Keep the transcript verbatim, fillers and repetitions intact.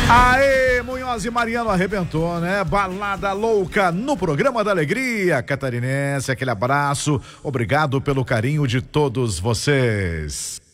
Aê, Munhoz e Mariano arrebentou, né? Balada louca no programa da Alegria Catarinense. Aquele abraço, obrigado pelo carinho de todos vocês.